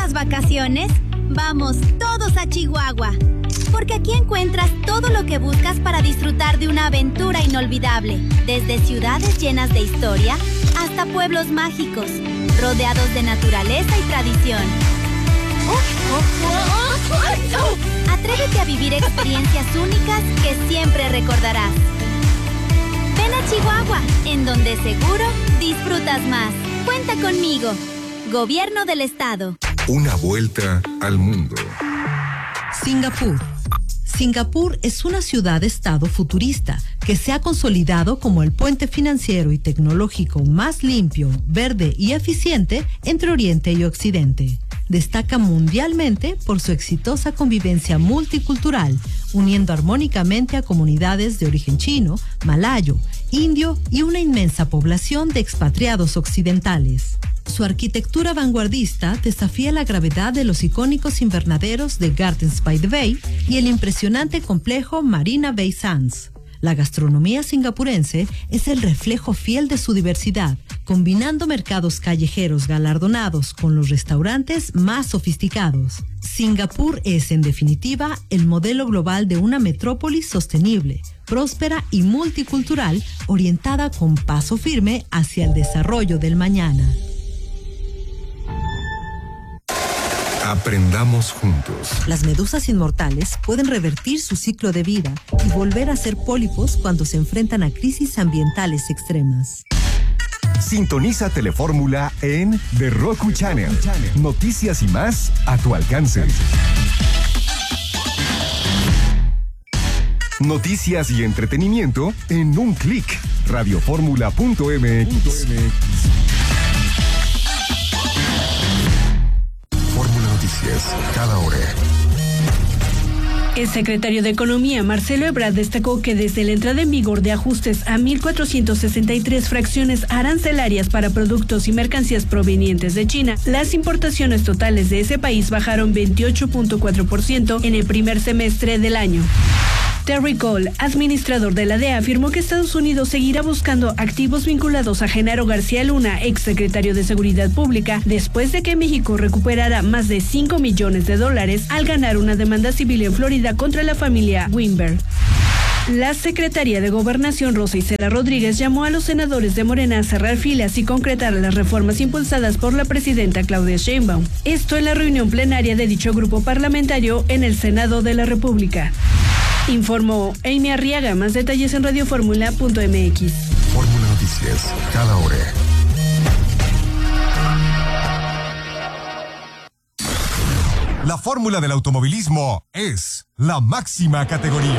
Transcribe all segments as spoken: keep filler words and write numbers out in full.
estas vacaciones, vamos todos a Chihuahua. Porque aquí encuentras todo lo que buscas para disfrutar de una aventura inolvidable. Desde ciudades llenas de historia hasta pueblos mágicos, rodeados de naturaleza y tradición. Atrévete a vivir experiencias únicas que siempre recordarás. Ven a Chihuahua, en donde seguro disfrutas más. Cuenta conmigo. Gobierno del Estado. Una vuelta al mundo. Singapur. Singapur es una ciudad-estado futurista que se ha consolidado como el puente financiero y tecnológico más limpio, verde y eficiente entre Oriente y Occidente. Destaca mundialmente por su exitosa convivencia multicultural, uniendo armónicamente a comunidades de origen chino, malayo, indio y una inmensa población de expatriados occidentales. Su arquitectura vanguardista desafía la gravedad de los icónicos invernaderos de Gardens by the Bay y el impresionante complejo Marina Bay Sands. La gastronomía singapurense es el reflejo fiel de su diversidad, combinando mercados callejeros galardonados con los restaurantes más sofisticados. Singapur es, en definitiva, el modelo global de una metrópolis sostenible, próspera y multicultural, orientada con paso firme hacia el desarrollo del mañana. Aprendamos juntos. Las medusas inmortales pueden revertir su ciclo de vida y volver a ser pólipos cuando se enfrentan a crisis ambientales extremas. Sintoniza Telefórmula en The Roku Channel. Noticias y más a tu alcance. Noticias y entretenimiento en un clic. radioformula punto m x. Noticias, cada hora. El secretario de Economía, Marcelo Ebrard, destacó que desde la entrada en vigor de ajustes a mil cuatrocientos sesenta y tres fracciones arancelarias para productos y mercancías provenientes de China, las importaciones totales de ese país bajaron veintiocho punto cuatro por ciento en el primer semestre del año. Terry Cole, administrador de la D E A, afirmó que Estados Unidos seguirá buscando activos vinculados a Genaro García Luna, exsecretario de Seguridad Pública, después de que México recuperara más de cinco millones de dólares al ganar una demanda civil en Florida contra la familia Weinberg. La Secretaría de Gobernación, Rosa Isela Rodríguez, llamó a los senadores de Morena a cerrar filas y concretar las reformas impulsadas por la presidenta Claudia Sheinbaum. Esto en la reunión plenaria de dicho grupo parlamentario en el Senado de la República. Informó Amy Arriaga. Más detalles en radioformula punto m x. Fórmula Noticias, cada hora. La fórmula del automovilismo es la máxima categoría.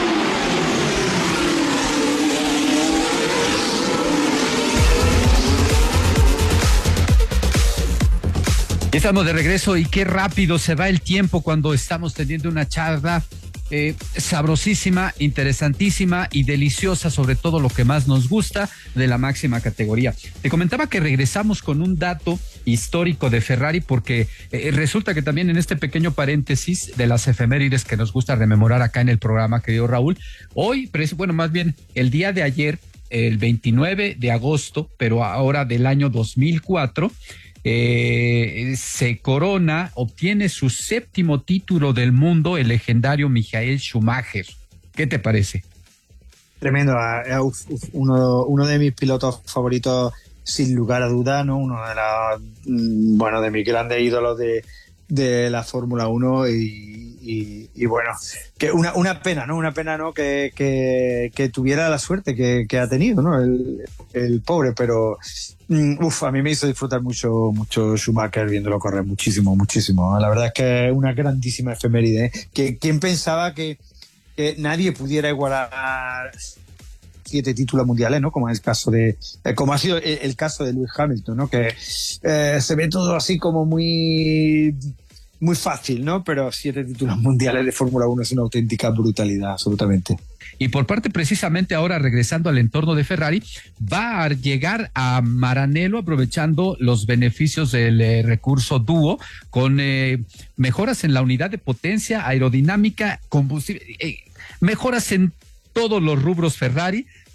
Ya estamos de regreso y qué rápido se va el tiempo cuando estamos teniendo una charla eh, sabrosísima, interesantísima y deliciosa, sobre todo lo que más nos gusta de la máxima categoría. Te comentaba que regresamos con un dato histórico de Ferrari porque eh, resulta que también en este pequeño paréntesis de las efemérides que nos gusta rememorar acá en el programa, querido Raúl, hoy, bueno, más bien el día de ayer, el veintinueve de agosto, pero ahora del año dos mil cuatro, Eh, se corona, obtiene su séptimo título del mundo el legendario Michael Schumacher. ¿Qué te parece? Tremendo, uno, uno de mis pilotos favoritos sin lugar a duda, ¿no? Uno de la, bueno, de mis grandes ídolos de, de la Fórmula uno y, y, y bueno, que una, una pena, ¿no? Una pena, ¿no? Que, que, que tuviera la suerte que, que ha tenido, ¿no? El, el pobre, pero uf, a mí me hizo disfrutar mucho, mucho Schumacher viéndolo correr, muchísimo, muchísimo. La verdad es que es una grandísima efeméride, ¿eh? Que, ¿quién pensaba que, que nadie pudiera igualar siete títulos mundiales, ¿no? Como es el caso de, eh, como ha sido el, el caso de Lewis Hamilton, ¿no? Que eh, se ve todo así como muy, muy fácil, ¿no? Pero siete títulos mundiales de Fórmula uno es una auténtica brutalidad, absolutamente. Y por parte precisamente ahora, regresando al entorno de Ferrari, va a llegar a Maranello aprovechando los beneficios del eh, recurso dúo con eh, mejoras en la unidad de potencia, aerodinámica, combustible, eh, mejoras en todos los rubros Ferrari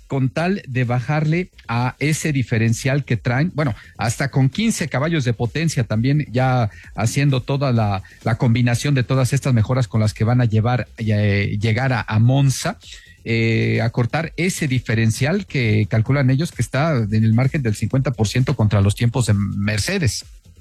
con tal de bajarle a ese diferencial que traen, bueno, hasta con quince caballos de potencia también, ya haciendo toda la, la combinación de todas estas mejoras con las que van a llevar, eh, llegar a, a Monza, eh, acortar ese diferencial que calculan ellos que está en el margen del cincuenta por ciento contra los tiempos de Mercedes.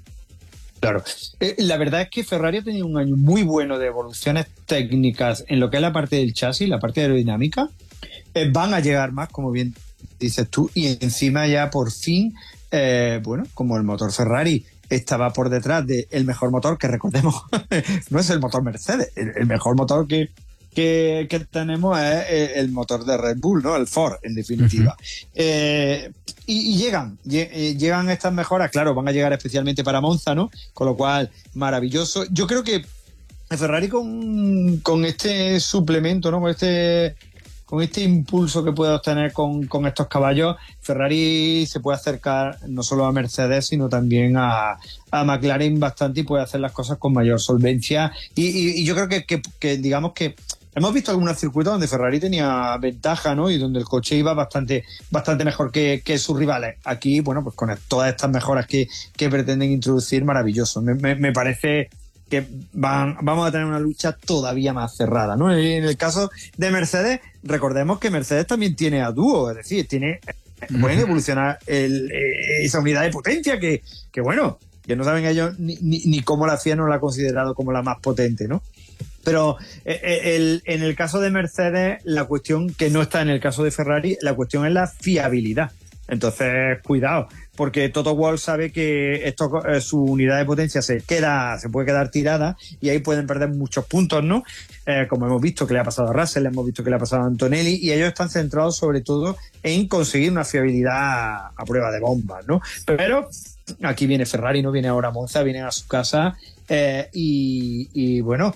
Claro, eh, la verdad es que Ferrari ha tenido un año muy bueno de evoluciones técnicas en lo que es la parte del chasis, la parte aerodinámica. Eh, van a llegar más, como bien dices tú, y encima ya por fin, eh, bueno, como el motor Ferrari estaba por detrás del mejor motor, que recordemos, no es el motor Mercedes, el, el mejor motor que, que, que tenemos es el motor de Red Bull, ¿no? El Ford, en definitiva. Uh-huh. Eh, y, y llegan, llegan estas mejoras, claro, van a llegar especialmente para Monza, ¿no? Con lo cual, maravilloso. Yo creo que Ferrari con, con este suplemento, ¿no? Con este... Con este impulso que puede obtener con, con estos caballos, Ferrari se puede acercar no solo a Mercedes, sino también a, a McLaren bastante y puede hacer las cosas con mayor solvencia. Y, y, y yo creo que, que, que, digamos que hemos visto algunos circuitos donde Ferrari tenía ventaja, ¿no? Y donde el coche iba bastante, bastante mejor que, que sus rivales. Aquí, bueno, pues con todas estas mejoras que, que pretenden introducir, maravilloso. Me, me, me parece que van, vamos a tener una lucha todavía más cerrada, ¿no? En el caso de Mercedes, recordemos que Mercedes también tiene a dúo, es decir, tiene pueden evolucionar el, esa unidad de potencia que, que bueno, que no saben ellos ni, ni, ni cómo la F I A no la ha considerado como la más potente, ¿no? Pero el, en el caso de Mercedes, la cuestión que no está en el caso de Ferrari, la cuestión es la fiabilidad. Entonces, cuidado, porque Toto Wolff sabe que esto, eh, su unidad de potencia se queda, se puede quedar tirada y ahí pueden perder muchos puntos, ¿no? Eh, como hemos visto que le ha pasado a Russell, hemos visto que le ha pasado a Antonelli, y ellos están centrados sobre todo en conseguir una fiabilidad a prueba de bombas, ¿no? Pero aquí viene Ferrari, no viene ahora Monza, vienen a su casa. Eh, y, y bueno,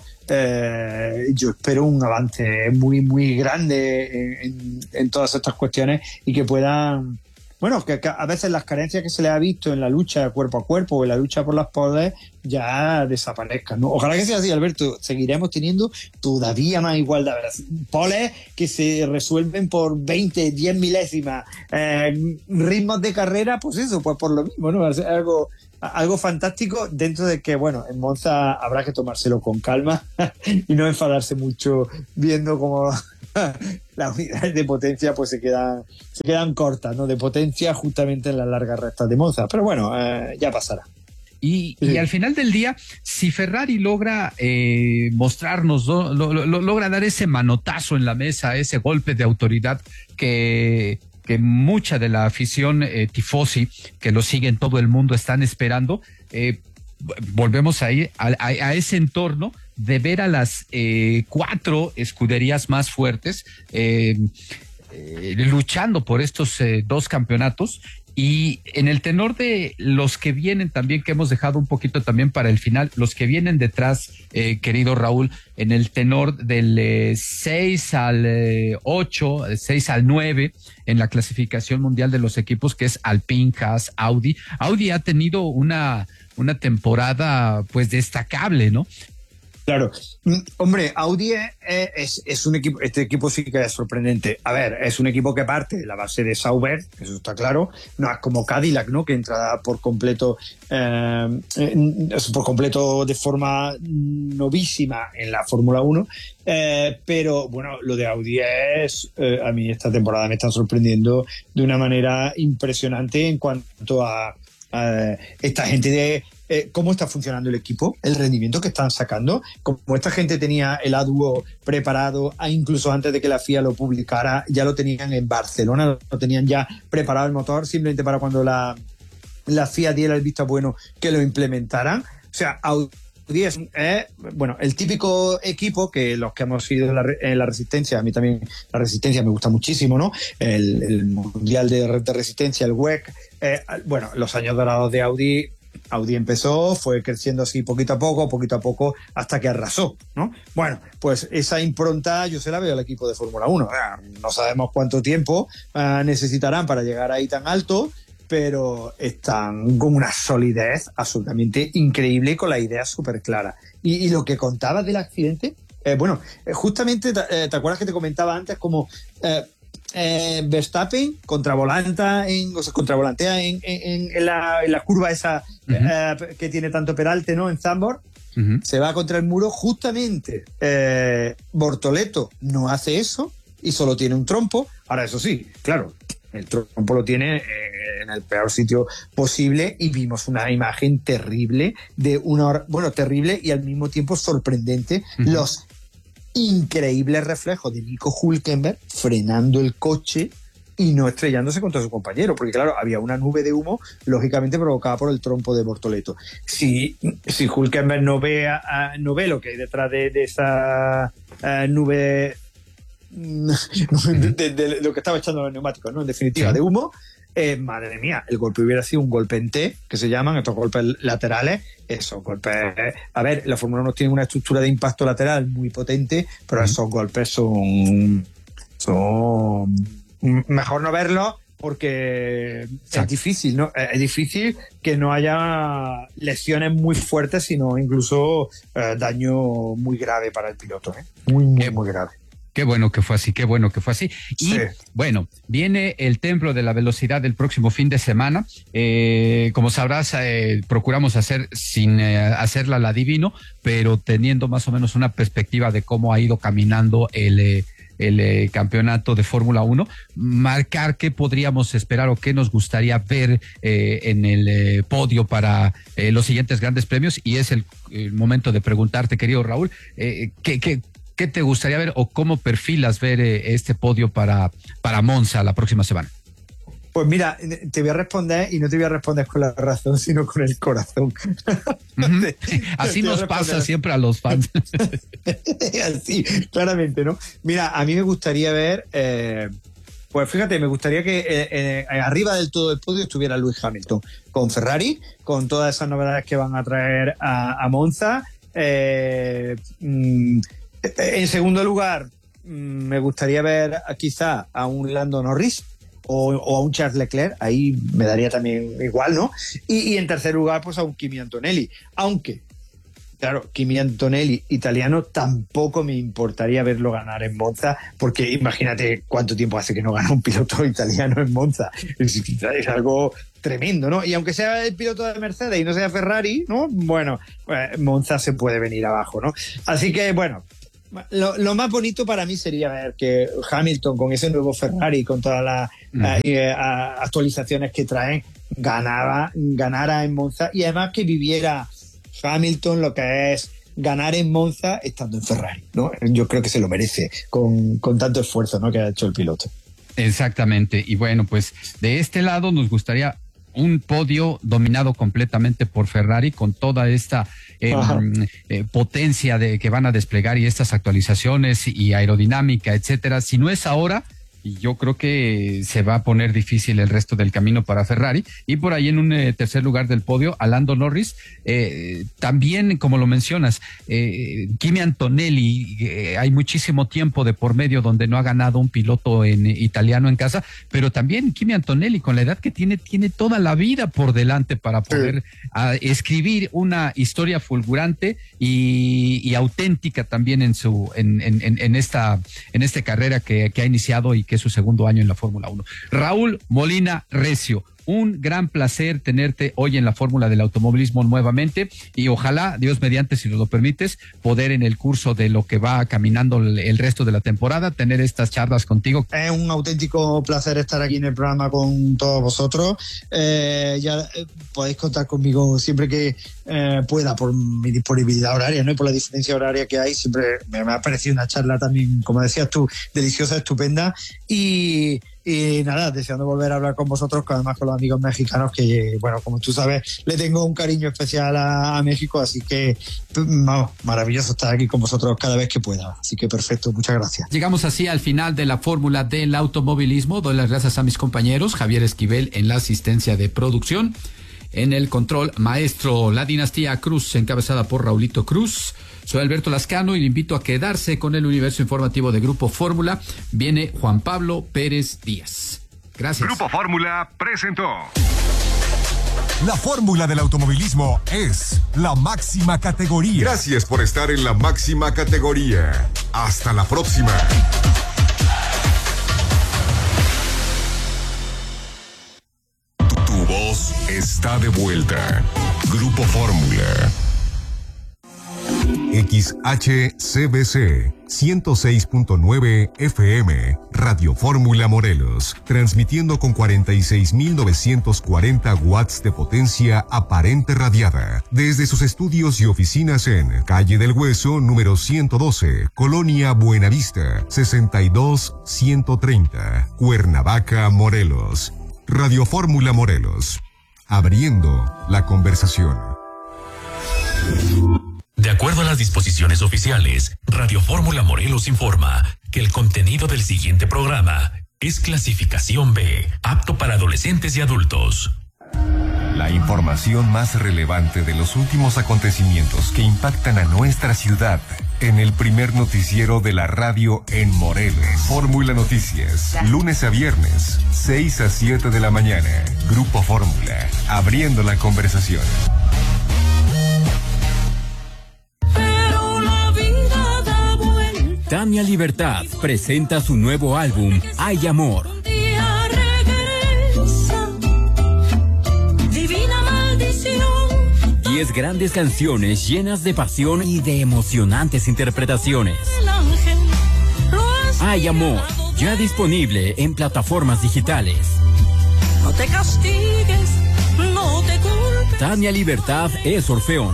eh, yo espero un avance muy, muy grande en, en, en todas estas cuestiones y que puedan, bueno, que, que a veces las carencias que se les ha visto en la lucha cuerpo a cuerpo o en la lucha por las poles ya desaparezcan, ¿no? Ojalá que sea así, Alberto. Seguiremos teniendo todavía más igualdad, ¿verdad? Poles que se resuelven por veinte, diez milésimas, eh, ritmos de carrera, pues eso, pues por lo mismo, ¿no? Algo Algo fantástico, dentro de que, bueno, en Monza habrá que tomárselo con calma y no enfadarse mucho viendo cómo las unidades de potencia pues se quedan se quedan cortas, ¿no? De potencia justamente en las largas rectas de Monza. Pero bueno, eh, ya pasará. Y, y al final del día, si Ferrari logra eh, mostrarnos, lo, lo, lo, logra dar ese manotazo en la mesa, ese golpe de autoridad que... que mucha de la afición eh, tifosi que lo sigue en todo el mundo están esperando, eh, volvemos ahí a, a, a ese entorno de ver a las eh, cuatro escuderías más fuertes eh, eh, luchando por estos eh, dos campeonatos. Y en el tenor de los que vienen también, que hemos dejado un poquito también para el final, los que vienen detrás, eh, querido Raúl, en el tenor del eh, seis al ocho, seis al nueve, en la clasificación mundial de los equipos, que es Alpine, Haas, Audi. Audi ha tenido una, una temporada pues destacable, ¿no? Claro, hombre, Audi es, es, es un equipo, este equipo sí que es sorprendente. A ver, es un equipo que parte de la base de Sauber, eso está claro, no es como Cadillac, ¿no? Que entra por completo, eh, por completo de forma novísima en la Fórmula uno, eh, pero bueno, lo de Audi es, eh, a mí esta temporada me está sorprendiendo de una manera impresionante en cuanto a, a esta gente de Eh, cómo está funcionando el equipo, el rendimiento que están sacando, como esta gente tenía el A dúo preparado, incluso antes de que la F I A lo publicara, ya lo tenían en Barcelona, lo tenían ya preparado el motor, simplemente para cuando la, la F I A diera el visto bueno que lo implementaran. O sea, Audi es, eh, bueno, el típico equipo que los que hemos ido en la, en la Resistencia, a mí también la Resistencia me gusta muchísimo, ¿no? El, el Mundial de, de Resistencia, el W E C, eh, bueno, los años dorados de Audi. Audi empezó, fue creciendo así poquito a poco, poquito a poco, hasta que arrasó, ¿no? Bueno, pues esa impronta yo se la veo al equipo de Fórmula uno. No sabemos cuánto tiempo uh, necesitarán para llegar ahí tan alto, pero están con una solidez absolutamente increíble y con la idea súper clara. Y, y lo que contabas del accidente, eh, bueno, eh, justamente, eh, ¿te acuerdas que te comentaba antes como... Eh, eh, Verstappen contravolanta en, o sea, contravolantea en, en, en, la, en la curva esa uh-huh. eh, que tiene tanto peralte, ¿no? En Zandvoort. Uh-huh. Se va contra el muro. Justamente eh, Bortoleto no hace eso y solo tiene un trompo. Ahora, eso sí, claro, el trompo lo tiene eh, en el peor sitio posible y vimos una imagen terrible de una hora, bueno, terrible y al mismo tiempo sorprendente. Uh-huh. Los increíbles reflejos de Nico Hülkenberg frenando el coche y no estrellándose contra su compañero, porque claro, había una nube de humo lógicamente provocada por el trompo de Bortoleto. Si, si Hülkenberg no ve, a, no ve lo que hay detrás de, de esa uh, nube de, de, de lo que estaba echando los neumáticos, ¿no? En definitiva, sí. de humo, eh, madre mía, el golpe hubiera sido un golpe en T, que se llaman estos golpes laterales. Esos golpes, a ver, la Fórmula uno tiene una estructura de impacto lateral muy potente, pero esos golpes son son mejor no verlos porque Exacto. es difícil, ¿no? Es difícil que no haya lesiones muy fuertes, sino incluso eh, daño muy grave para el piloto, ¿eh? Muy, muy, muy grave. Qué bueno que fue así, qué bueno que fue así. Y sí. bueno, viene el Templo de la Velocidad el próximo fin de semana. Eh, como sabrás, eh, procuramos hacer sin eh, hacerla la divino, pero teniendo más o menos una perspectiva de cómo ha ido caminando el, eh, el eh, campeonato de Fórmula uno, marcar qué podríamos esperar o qué nos gustaría ver eh, en el eh, podio para eh, los siguientes grandes premios. Y es el, el momento de preguntarte, querido Raúl, eh, ¿qué, qué ¿Qué te gustaría ver o cómo perfilas ver eh, este podio para, para Monza la próxima semana? Pues mira, te voy a responder y no te voy a responder con la razón, sino con el corazón. Uh-huh. Así nos pasa siempre a los fans. Así, claramente, ¿no? Mira, a mí me gustaría ver, eh, pues fíjate, me gustaría que eh, eh, arriba del todo del podio estuviera Lewis Hamilton, con Ferrari, con todas esas novedades que van a traer a, a Monza. Eh, mmm, En segundo lugar, me gustaría ver quizá a un Lando Norris o, o a un Charles Leclerc, ahí me daría también igual, ¿no? Y, y en tercer lugar, pues a un Kimi Antonelli, aunque, claro, Kimi Antonelli italiano tampoco me importaría verlo ganar en Monza, porque imagínate cuánto tiempo hace que no gana un piloto italiano en Monza, es, es algo tremendo, ¿no? Y aunque sea el piloto de Mercedes y no sea Ferrari, ¿no? Bueno, pues Monza se puede venir abajo, ¿no? Así que, bueno, Lo, lo más bonito para mí sería ver que Hamilton, con ese nuevo Ferrari, con todas las uh-huh. eh, actualizaciones que traen, ganaba, ganara en Monza, y además que viviera Hamilton lo que es ganar en Monza estando en Ferrari, ¿no? Yo creo que se lo merece con, con tanto esfuerzo, ¿no?, que ha hecho el piloto. Exactamente. Y bueno, pues de este lado nos gustaría un podio dominado completamente por Ferrari, con toda esta eh, eh, potencia de que van a desplegar y estas actualizaciones y aerodinámica, etcétera. Si no es ahora, y yo creo que se va a poner difícil el resto del camino para Ferrari. Y por ahí en un eh, tercer lugar del podio, a Lando Norris, eh, también, como lo mencionas, eh, Kimi Antonelli, eh, hay muchísimo tiempo de por medio donde no ha ganado un piloto en eh, italiano en casa, pero también Kimi Antonelli, con la edad que tiene, tiene toda la vida por delante para poder sí. a, escribir una historia fulgurante y, y auténtica también en su en, en, en, en esta en esta carrera que, que ha iniciado y que es su segundo año en la Fórmula uno. Raúl Molina Recio, un gran placer tenerte hoy en la Fórmula del Automovilismo nuevamente, y ojalá, Dios mediante, si nos lo permites, poder en el curso de lo que va caminando el, el resto de la temporada, tener estas charlas contigo. Es un auténtico placer estar aquí en el programa con todos vosotros. Eh, ya eh, podéis contar conmigo siempre que eh, pueda, por mi disponibilidad horaria, ¿no?, y por la diferencia horaria que hay. Siempre me, me ha parecido una charla también, como decías tú, deliciosa, estupenda, y Y nada, deseando volver a hablar con vosotros, además con los amigos mexicanos, que, bueno, como tú sabes, le tengo un cariño especial a, a México, así que, vamos, maravilloso estar aquí con vosotros cada vez que pueda. Así que perfecto, muchas gracias. Llegamos así al final de la Fórmula del Automovilismo. Doy las gracias a mis compañeros, Javier Esquivel en la asistencia de producción, en el control maestro, la dinastía Cruz, encabezada por Raulito Cruz. Soy Alberto Lascano y le invito a quedarse con el universo informativo de Grupo Fórmula. Viene Juan Pablo Pérez Díaz. Gracias. Grupo Fórmula presentó. La fórmula del automovilismo es la máxima categoría. Gracias por estar en la máxima categoría. Hasta la próxima. está de vuelta. Grupo Fórmula. X H C B C ciento seis punto nueve F M, Radio Fórmula Morelos, transmitiendo con cuarenta y seis mil novecientos cuarenta watts de potencia aparente radiada, desde sus estudios y oficinas en Calle del Hueso, número ciento doce, Colonia Buenavista, sesenta y dos ciento treinta, Cuernavaca, Morelos. Radio Fórmula Morelos, abriendo la conversación. De acuerdo a las disposiciones oficiales, Radio Fórmula Morelos informa que el contenido del siguiente programa es clasificación B, apto para adolescentes y adultos. La información más relevante de los últimos acontecimientos que impactan a nuestra ciudad en el primer noticiero de la radio en Morelos. Fórmula Noticias, lunes a viernes, seis a siete de la mañana. Grupo Fórmula, abriendo la conversación. Tania Libertad presenta su nuevo álbum, Hay Amor. Diez grandes canciones llenas de pasión y de emocionantes interpretaciones. Hay Amor, ya disponible en plataformas digitales. No te castigues, no te culpes. Tania Libertad es Orfeón.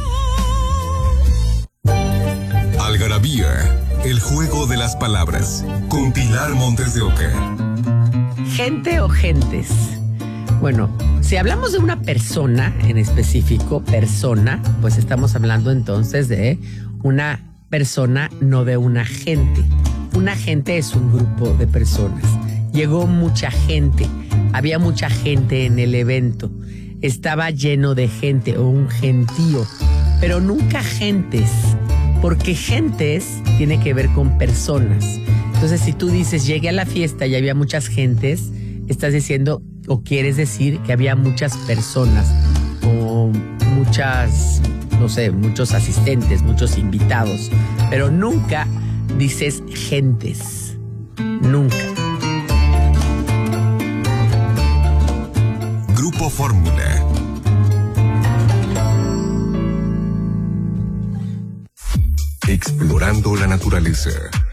Algarabía, el juego de las palabras, con Pilar Montes de Oca. ¿Gente o gentes? Bueno, si hablamos de una persona en específico, persona, pues estamos hablando entonces de una persona, no de una gente. Una gente es un grupo de personas. Llegó mucha gente, había mucha gente en el evento, estaba lleno de gente o un gentío, pero nunca gentes. Porque gentes tiene que ver con personas. Entonces, si tú dices, llegué a la fiesta y había muchas gentes, estás diciendo o quieres decir que había muchas personas o muchas, no sé, muchos asistentes, muchos invitados. Pero nunca dices gentes. Nunca. Grupo Fórmula. Explorando la naturaleza.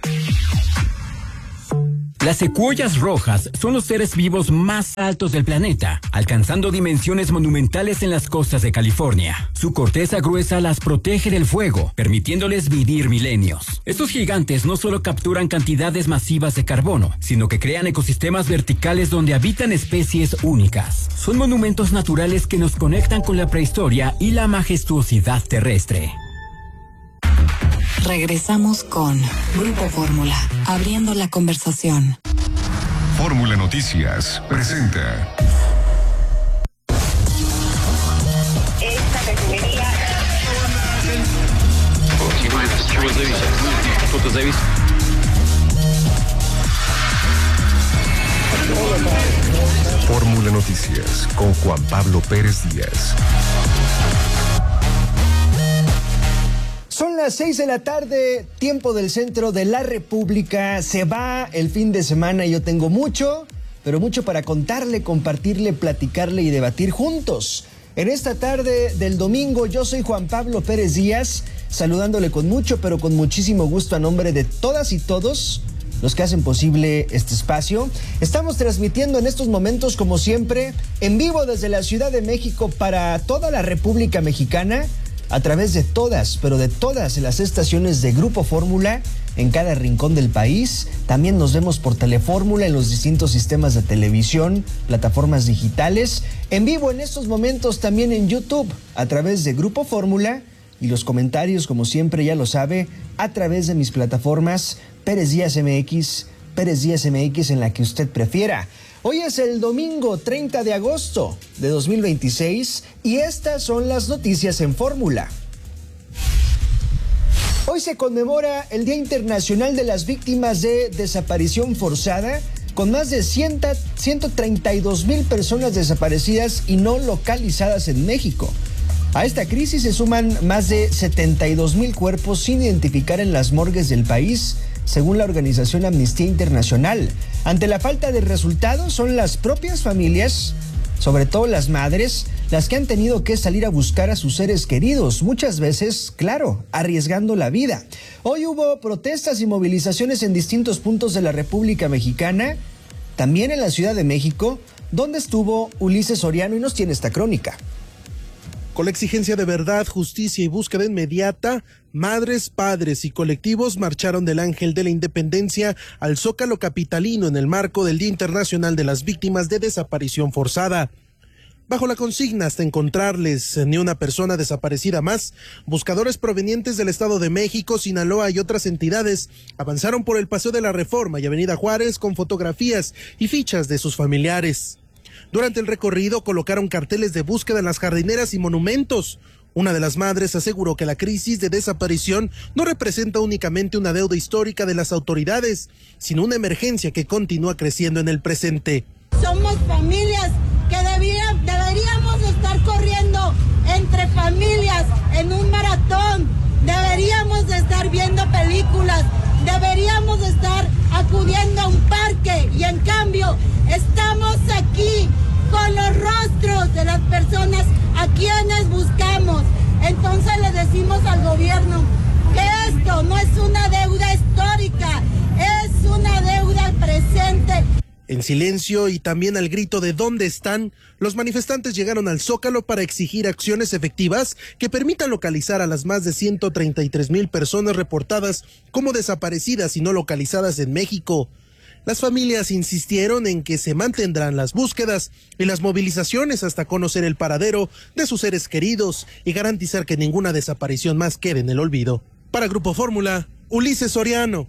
Las secuoyas rojas son los seres vivos más altos del planeta, alcanzando dimensiones monumentales en las costas de California. Su corteza gruesa las protege del fuego, permitiéndoles vivir milenios. Estos gigantes no solo capturan cantidades masivas de carbono, sino que crean ecosistemas verticales donde habitan especies únicas. Son monumentos naturales que nos conectan con la prehistoria y la majestuosidad terrestre. Regresamos con Grupo Fórmula, abriendo la conversación. Fórmula Noticias presenta. Esta refinería. Fórmula Noticias con Juan Pablo Pérez Díaz. Son las seis de la tarde, tiempo del centro de la República. Se va el fin de semana y yo tengo mucho, pero mucho para contarle, compartirle, platicarle y debatir juntos. En esta tarde del domingo, yo soy Juan Pablo Pérez Díaz, saludándole con mucho, pero con muchísimo gusto a nombre de todas y todos los que hacen posible este espacio. Estamos transmitiendo en estos momentos, como siempre, en vivo desde la Ciudad de México para toda la República Mexicana, a través de todas, pero de todas las estaciones de Grupo Fórmula en cada rincón del país. También nos vemos por Telefórmula en los distintos sistemas de televisión, plataformas digitales. En vivo en estos momentos también en YouTube a través de Grupo Fórmula y los comentarios, como siempre ya lo sabe, a través de mis plataformas Pérez Díaz M X, Pérez Díaz M X en la que usted prefiera. Hoy es el domingo treinta de agosto de dos mil veintiséis y estas son las noticias en Fórmula. Hoy se conmemora el Día Internacional de las Víctimas de Desaparición Forzada, con más de ciento treinta y dos mil personas desaparecidas y no localizadas en México. A esta crisis se suman más de setenta y dos mil cuerpos sin identificar en las morgues del país, según la organización Amnistía Internacional. Ante la falta de resultados, son las propias familias, sobre todo las madres, las que han tenido que salir a buscar a sus seres queridos, muchas veces, claro, arriesgando la vida. Hoy hubo protestas y movilizaciones en distintos puntos de la República Mexicana, también en la Ciudad de México, donde estuvo Ulises Soriano y nos tiene esta crónica. Con la exigencia de verdad, justicia y búsqueda inmediata, madres, padres y colectivos marcharon del Ángel de la Independencia al Zócalo capitalino en el marco del Día Internacional de las Víctimas de Desaparición Forzada. Bajo la consigna hasta encontrarles ni una persona desaparecida más, buscadores provenientes del Estado de México, Sinaloa y otras entidades avanzaron por el Paseo de la Reforma y Avenida Juárez con fotografías y fichas de sus familiares. Durante el recorrido colocaron carteles de búsqueda en las jardineras y monumentos. Una de las madres aseguró que la crisis de desaparición no representa únicamente una deuda histórica de las autoridades, sino una emergencia que continúa creciendo en el presente. Somos familias que debía, deberíamos estar corriendo entre familias en un maratón, deberíamos de estar viendo películas, deberíamos de estar acudiendo a un parque y en cambio estamos aquí con los rostros de las personas a quienes buscamos. Entonces le decimos al gobierno que esto no es una deuda histórica, es una deuda presente. En silencio y también al grito de ¿dónde están?, los manifestantes llegaron al Zócalo para exigir acciones efectivas que permitan localizar a las más de ciento treinta y tres mil personas reportadas como desaparecidas y no localizadas en México. Las familias insistieron en que se mantendrán las búsquedas y las movilizaciones hasta conocer el paradero de sus seres queridos y garantizar que ninguna desaparición más quede en el olvido. Para Grupo Fórmula, Ulises Soriano.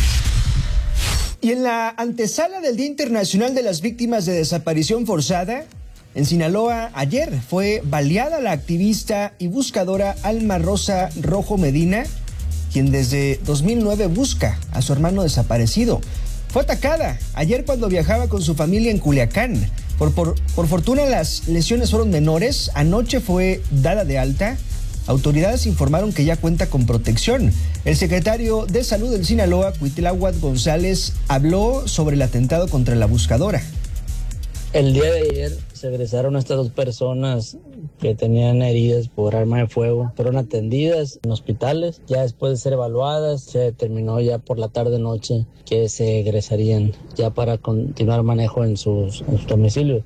Y en la antesala del Día Internacional de las Víctimas de Desaparición Forzada, en Sinaloa, ayer fue baleada la activista y buscadora Alma Rosa Rojo Medina, quien desde dos mil nueve busca a su hermano desaparecido. Fue atacada ayer cuando viajaba con su familia en Culiacán. Por, por, por fortuna las lesiones fueron menores. Anoche fue dada de alta. Autoridades informaron que ya cuenta con protección. El secretario de Salud del Sinaloa, Cuitláhuac González, habló sobre el atentado contra la buscadora. El día de ayer se egresaron estas dos personas que tenían heridas por arma de fuego. Fueron atendidas en hospitales. Ya después de ser evaluadas, se determinó ya por la tarde-noche que se egresarían ya para continuar manejo en sus, en sus domicilios.